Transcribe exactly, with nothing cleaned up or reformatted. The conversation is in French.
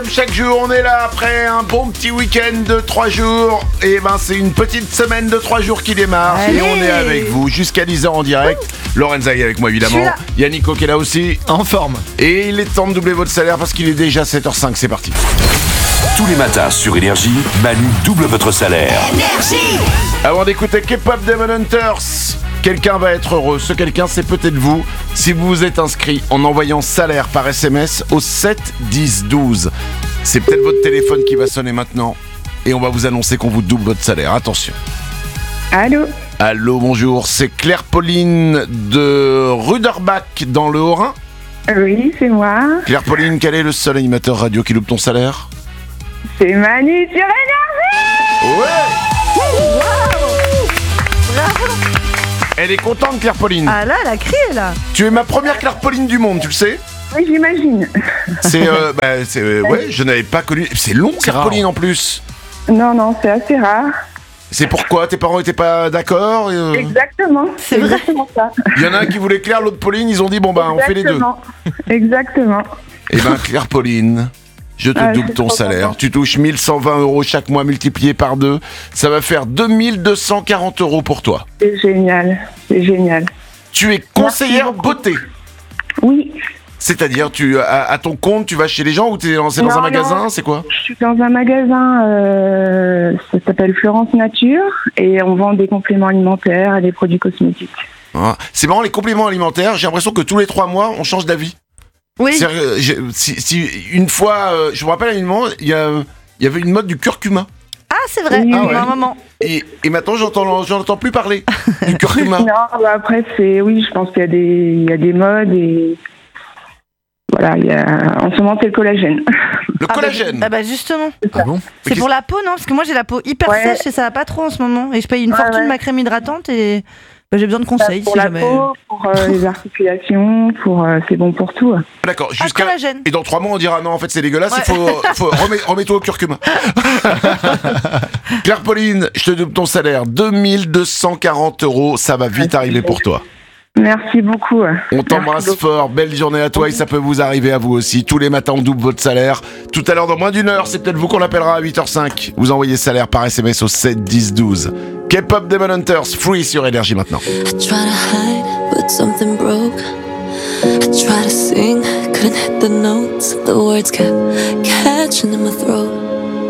Chaque jour, on est là après un bon petit week-end de trois jours. Et ben, c'est une petite semaine de trois jours qui démarre. Allez. Et on est avec vous jusqu'à dix heures en direct. Lorenza est avec moi, évidemment. Il y a Nico qui est là aussi. En forme. Et il est temps de doubler votre salaire parce qu'il est déjà sept heures cinq. C'est parti. Tous les matins sur Énergie, Manu double votre salaire. Énergie. Avant d'écouter K-pop Demon Hunters, quelqu'un va être heureux. Ce quelqu'un, c'est peut-être vous. Si vous vous êtes inscrit en envoyant salaire par S M S au sept dix douze. C'est peut-être votre téléphone qui va sonner maintenant. Et on va vous annoncer qu'on vous double votre salaire. Attention. Allô. Allô, bonjour. C'est Claire Pauline de Ruderbach dans le Haut-Rhin. Oui, c'est moi. Claire Pauline, quel est le seul animateur radio qui loupe ton salaire? C'est Manu sur Énergie. Ouais. Bravo. Elle est contente, Claire Pauline. Ah là, elle a crié là. Tu es ma première Claire Pauline du monde, tu le sais? Oui, j'imagine. C'est, euh, bah, c'est, euh, ouais, je n'avais pas connu. C'est long, Claire rare. Pauline en plus. Non, non, c'est assez rare. C'est pourquoi tes parents étaient pas d'accord. euh, Exactement. C'est vrai. exactement ça. Il y en a un qui voulait Claire, l'autre Pauline. Ils ont dit bon bah on fait les deux. Exactement. Exactement. Et ben Claire Pauline, je te Ah, double c'est ton trop salaire. content. Tu touches mille cent vingt euros chaque mois multiplié par deux. Ça va faire deux mille deux cent quarante euros pour toi. C'est génial. C'est génial. Tu es conseillère beauté. Oui, C'est-à-dire, tu à, à ton compte, tu vas chez les gens ou t'es dans, c'est dans Non, un magasin, non. c'est quoi? je suis dans un magasin, euh, ça s'appelle Florence Nature, et on vend des compléments alimentaires et des produits cosmétiques. Ah, c'est marrant, les compléments alimentaires, j'ai l'impression que tous les trois mois, on change d'avis. Oui. C'est, euh, j'ai- si, si une fois, euh, je me rappelle à un moment, il y, a, il y avait une mode du curcuma. Ah, c'est vrai. Oui, Ah, oui. un moment. Et, et maintenant, j'entends, j'en entends plus parler du curcuma. Non, bah après, c'est, oui, je pense qu'il y a des, il y a des modes et voilà, il y a, en ce moment, c'est le collagène. Le Ah bah, collagène. ah bah justement. Ah bon? C'est pour la peau, non? Parce que moi j'ai la peau hyper Ouais. sèche et ça va pas trop en ce moment. Et je paye une Ouais, fortune ouais. ma crème hydratante et bah, j'ai besoin de conseils pour si la jamais. peau, pour euh, les articulations, pour, euh, c'est bon pour tout. D'accord, Ah, jusqu'à. collagène. Et dans trois mois, on dira non, en fait, c'est dégueulasse, il Ouais. faut. faut remets, remets-toi au curcuma. Claire Pauline, je te double ton salaire. deux mille deux cent quarante euros, ça va vite arriver pour toi. Merci beaucoup. On t'embrasse Merci fort, belle journée à toi et ça peut vous arriver à vous aussi. Tous les matins, on double votre salaire. Tout à l'heure, dans moins d'une heure, c'est peut-être vous qu'on appellera à huit heures cinq. Vous envoyez salaire par S M S au sept dix douze. K-pop Demon Hunters, Free sur Énergie maintenant. I try to hide, but something broke. I try to sing, couldn't hit the notes. The words kept catching in my throat.